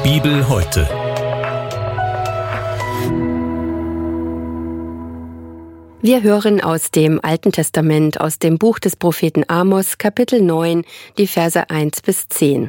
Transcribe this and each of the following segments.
Bibel heute. Wir hören aus dem Alten Testament, aus dem Buch des Propheten Amos, Kapitel 9, die Verse 1 bis 10.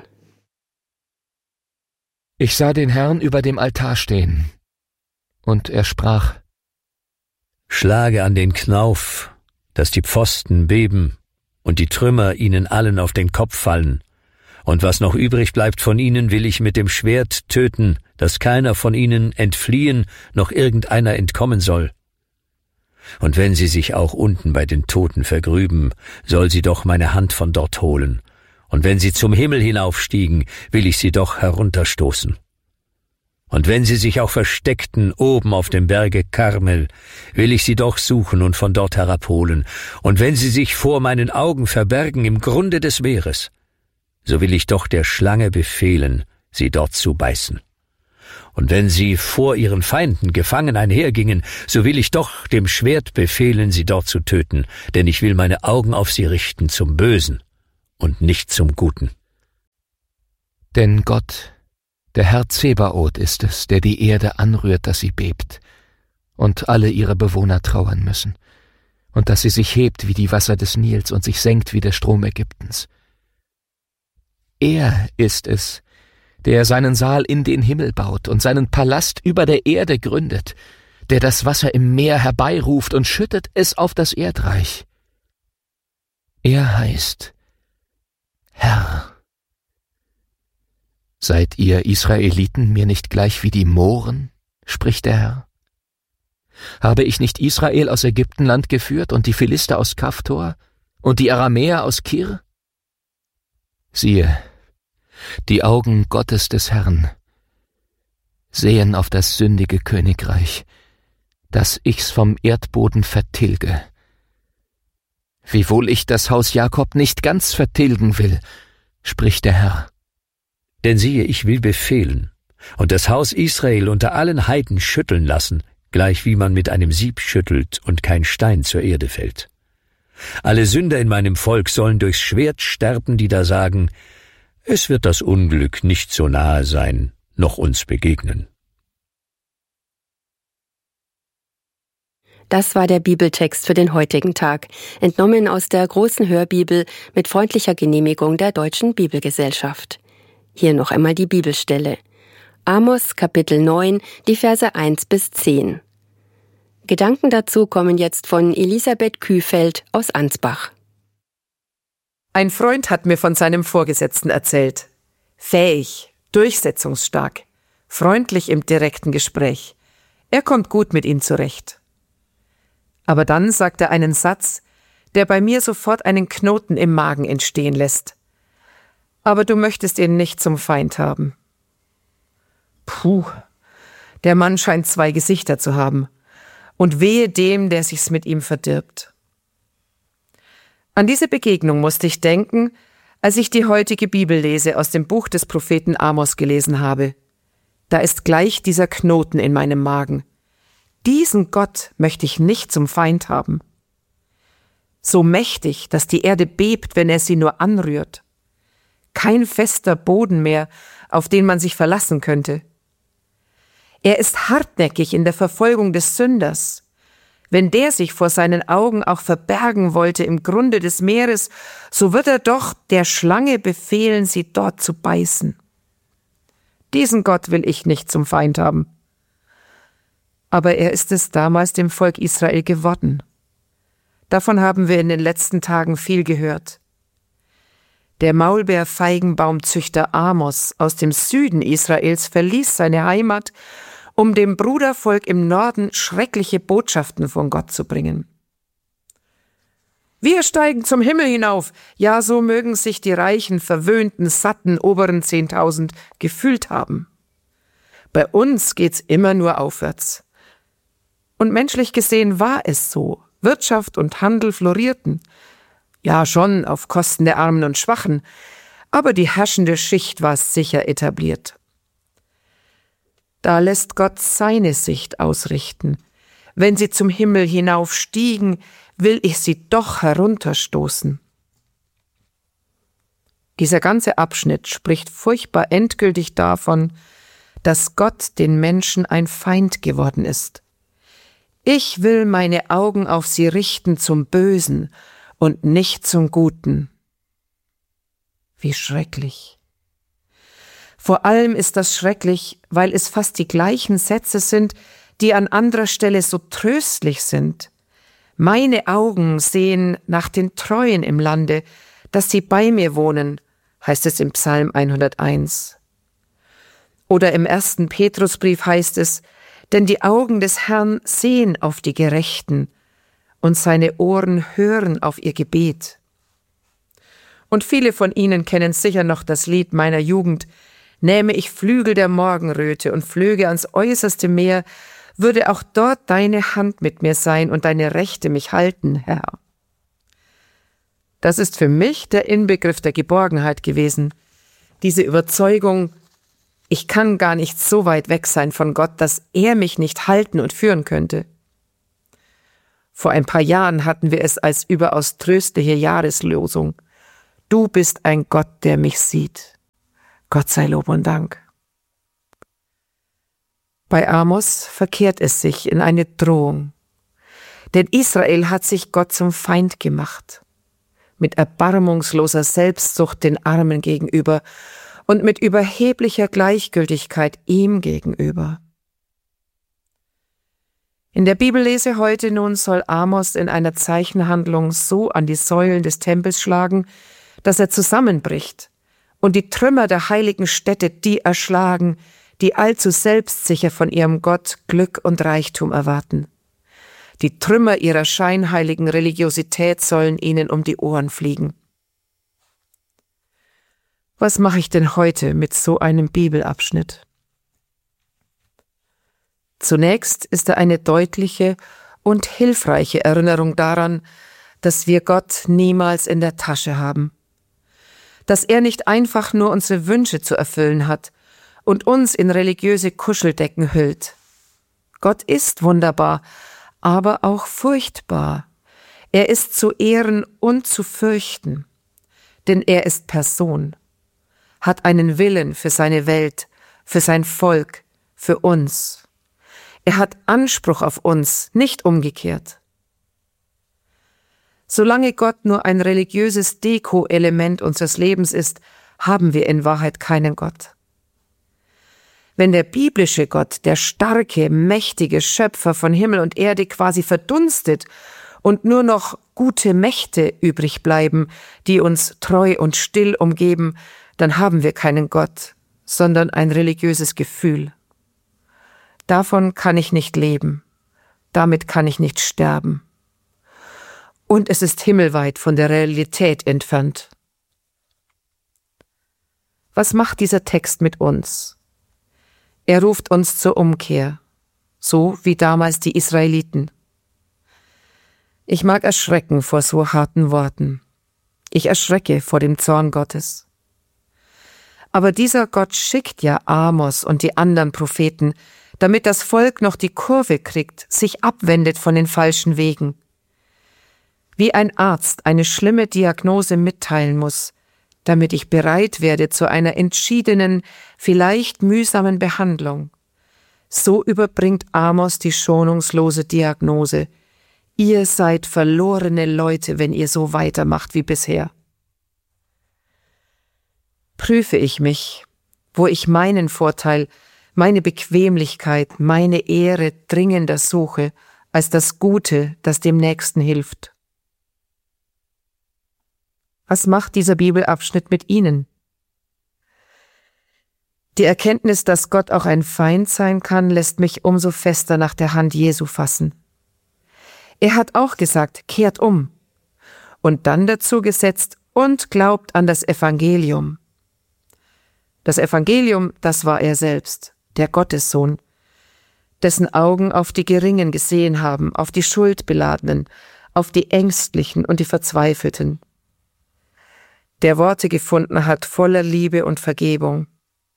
Ich sah den Herrn über dem Altar stehen, und er sprach: Schlage an den Knauf, dass die Pfosten beben und die Trümmer ihnen allen auf den Kopf fallen. Und was noch übrig bleibt von ihnen, will ich mit dem Schwert töten, dass keiner von ihnen entfliehen, noch irgendeiner entkommen soll. Und wenn sie sich auch unten bei den Toten vergrüben, soll sie doch meine Hand von dort holen. Und wenn sie zum Himmel hinaufstiegen, will ich sie doch herunterstoßen. Und wenn sie sich auch versteckten oben auf dem Berge Karmel, will ich sie doch suchen und von dort herabholen. Und wenn sie sich vor meinen Augen verbergen im Grunde des Meeres, so will ich doch der Schlange befehlen, sie dort zu beißen. Und wenn sie vor ihren Feinden gefangen einhergingen, so will ich doch dem Schwert befehlen, sie dort zu töten, denn ich will meine Augen auf sie richten zum Bösen und nicht zum Guten. Denn Gott, der Herr Zebaoth, ist es, der die Erde anrührt, dass sie bebt, und alle ihre Bewohner trauern müssen, und dass sie sich hebt wie die Wasser des Nils und sich senkt wie der Strom Ägyptens. Er ist es, der seinen Saal in den Himmel baut und seinen Palast über der Erde gründet, der das Wasser im Meer herbeiruft und schüttet es auf das Erdreich. Er heißt Herr. Seid ihr Israeliten mir nicht gleich wie die Mohren, spricht der Herr? Habe ich nicht Israel aus Ägyptenland geführt und die Philister aus Kaftor und die Aramäer aus Kir? Siehe, die Augen Gottes des Herrn sehen auf das sündige Königreich, dass ich's vom Erdboden vertilge. Wiewohl ich das Haus Jakob nicht ganz vertilgen will, spricht der Herr. Denn siehe, ich will befehlen und das Haus Israel unter allen Heiden schütteln lassen, gleich wie man mit einem Sieb schüttelt und kein Stein zur Erde fällt. Alle Sünder in meinem Volk sollen durchs Schwert sterben, die da sagen, es wird das Unglück nicht so nahe sein, noch uns begegnen. Das war der Bibeltext für den heutigen Tag, entnommen aus der großen Hörbibel mit freundlicher Genehmigung der Deutschen Bibelgesellschaft. Hier noch einmal die Bibelstelle. Amos, Kapitel 9, die Verse 1 bis 10. Gedanken dazu kommen jetzt von Elisabeth Kühfeld aus Ansbach. Ein Freund hat mir von seinem Vorgesetzten erzählt. Fähig, durchsetzungsstark, freundlich im direkten Gespräch. Er kommt gut mit ihm zurecht. Aber dann sagt er einen Satz, der bei mir sofort einen Knoten im Magen entstehen lässt. Aber du möchtest ihn nicht zum Feind haben. Puh, der Mann scheint zwei Gesichter zu haben. Und wehe dem, der sich's mit ihm verdirbt. An diese Begegnung musste ich denken, als ich die heutige Bibellese aus dem Buch des Propheten Amos gelesen habe. Da ist gleich dieser Knoten in meinem Magen. Diesen Gott möchte ich nicht zum Feind haben. So mächtig, dass die Erde bebt, wenn er sie nur anrührt. Kein fester Boden mehr, auf den man sich verlassen könnte. Er ist hartnäckig in der Verfolgung des Sünders. Wenn der sich vor seinen Augen auch verbergen wollte im Grunde des Meeres, so wird er doch der Schlange befehlen, sie dort zu beißen. Diesen Gott will ich nicht zum Feind haben. Aber er ist es damals dem Volk Israel geworden. Davon haben wir in den letzten Tagen viel gehört. Der Maulbeerfeigenbaumzüchter Amos aus dem Süden Israels verließ seine Heimat, um dem Brudervolk im Norden schreckliche Botschaften von Gott zu bringen. Wir steigen zum Himmel hinauf, ja, so mögen sich die reichen, verwöhnten, satten oberen 10.000 gefühlt haben. Bei uns geht's immer nur aufwärts. Und menschlich gesehen war es so. Wirtschaft und Handel florierten. Ja, schon auf Kosten der Armen und Schwachen, aber die herrschende Schicht war sicher etabliert. Da lässt Gott seine Sicht ausrichten. Wenn sie zum Himmel hinaufstiegen, will ich sie doch herunterstoßen. Dieser ganze Abschnitt spricht furchtbar endgültig davon, dass Gott den Menschen ein Feind geworden ist. Ich will meine Augen auf sie richten zum Bösen und nicht zum Guten. Wie schrecklich. Vor allem ist das schrecklich, weil es fast die gleichen Sätze sind, die an anderer Stelle so tröstlich sind. Meine Augen sehen nach den Treuen im Lande, dass sie bei mir wohnen, heißt es im Psalm 101. Oder im 1. Petrusbrief heißt es, denn die Augen des Herrn sehen auf die Gerechten und seine Ohren hören auf ihr Gebet. Und viele von Ihnen kennen sicher noch das Lied meiner Jugend, nähme ich Flügel der Morgenröte und flöge ans äußerste Meer, würde auch dort deine Hand mit mir sein und deine Rechte mich halten, Herr. Das ist für mich der Inbegriff der Geborgenheit gewesen, diese Überzeugung, ich kann gar nicht so weit weg sein von Gott, dass er mich nicht halten und führen könnte. Vor ein paar Jahren hatten wir es als überaus tröstliche Jahreslosung. Du bist ein Gott, der mich sieht. Gott sei Lob und Dank. Bei Amos verkehrt es sich in eine Drohung. Denn Israel hat sich Gott zum Feind gemacht. Mit erbarmungsloser Selbstsucht den Armen gegenüber und mit überheblicher Gleichgültigkeit ihm gegenüber. In der Bibellese heute nun soll Amos in einer Zeichenhandlung so an die Säulen des Tempels schlagen, dass er zusammenbricht und die Trümmer der heiligen Städte die erschlagen, die allzu selbstsicher von ihrem Gott Glück und Reichtum erwarten. Die Trümmer ihrer scheinheiligen Religiosität sollen ihnen um die Ohren fliegen. Was mache ich denn heute mit so einem Bibelabschnitt? Zunächst ist er eine deutliche und hilfreiche Erinnerung daran, dass wir Gott niemals in der Tasche haben. Dass er nicht einfach nur unsere Wünsche zu erfüllen hat und uns in religiöse Kuscheldecken hüllt. Gott ist wunderbar, aber auch furchtbar. Er ist zu ehren und zu fürchten, denn er ist Person, hat einen Willen für seine Welt, für sein Volk, für uns. Er hat Anspruch auf uns, nicht umgekehrt. Solange Gott nur ein religiöses Deko-Element unseres Lebens ist, haben wir in Wahrheit keinen Gott. Wenn der biblische Gott, der starke, mächtige Schöpfer von Himmel und Erde quasi verdunstet und nur noch gute Mächte übrig bleiben, die uns treu und still umgeben, dann haben wir keinen Gott, sondern ein religiöses Gefühl. Davon kann ich nicht leben, damit kann ich nicht sterben. Und es ist himmelweit von der Realität entfernt. Was macht dieser Text mit uns? Er ruft uns zur Umkehr, so wie damals die Israeliten. Ich mag erschrecken vor so harten Worten. Ich erschrecke vor dem Zorn Gottes. Aber dieser Gott schickt ja Amos und die anderen Propheten, damit das Volk noch die Kurve kriegt, sich abwendet von den falschen Wegen. Wie ein Arzt eine schlimme Diagnose mitteilen muss, damit ich bereit werde zu einer entschiedenen, vielleicht mühsamen Behandlung. So überbringt Amos die schonungslose Diagnose. Ihr seid verlorene Leute, wenn ihr so weitermacht wie bisher. Prüfe ich mich, wo ich meinen Vorteil, meine Bequemlichkeit, meine Ehre dringender suche, als das Gute, das dem Nächsten hilft. Was macht dieser Bibelabschnitt mit Ihnen? Die Erkenntnis, dass Gott auch ein Feind sein kann, lässt mich umso fester nach der Hand Jesu fassen. Er hat auch gesagt, kehrt um. Und dann dazu gesetzt, und glaubt an das Evangelium. Das Evangelium, das war er selbst, der Gottessohn, dessen Augen auf die Geringen gesehen haben, auf die Schuldbeladenen, auf die Ängstlichen und die Verzweifelten. Der Worte gefunden hat voller Liebe und Vergebung.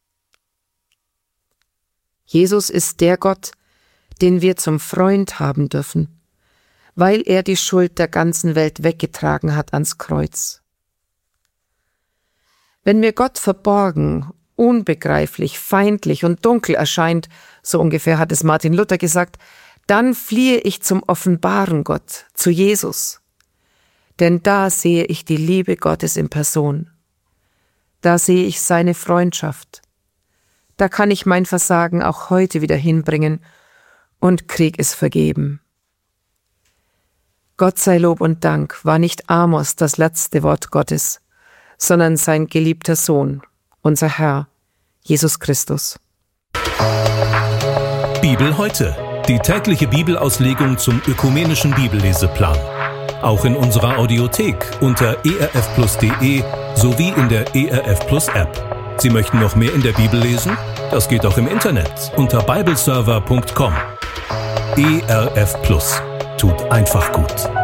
Jesus ist der Gott, den wir zum Freund haben dürfen, weil er die Schuld der ganzen Welt weggetragen hat ans Kreuz. Wenn wir Gott verborgen unbegreiflich, feindlich und dunkel erscheint, so ungefähr hat es Martin Luther gesagt, dann fliehe ich zum offenbaren Gott, zu Jesus. Denn da sehe ich die Liebe Gottes in Person. Da sehe ich seine Freundschaft. Da kann ich mein Versagen auch heute wieder hinbringen und krieg es vergeben. Gott sei Lob und Dank war nicht Amos das letzte Wort Gottes, sondern sein geliebter Sohn, unser Herr, Jesus Christus. Bibel heute, die tägliche Bibelauslegung zum ökumenischen Bibelleseplan. Auch in unserer Audiothek unter erfplus.de sowie in der ERF Plus App. Sie möchten noch mehr in der Bibel lesen? Das geht auch im Internet unter bibleserver.com. ERF Plus tut einfach gut.